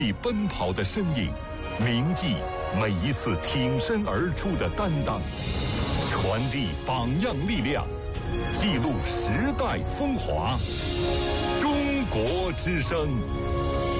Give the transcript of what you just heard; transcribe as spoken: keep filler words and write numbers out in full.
你奔跑的身影，铭记每一次挺身而出的担当，传递榜样力量，记录时代风华。中国之声。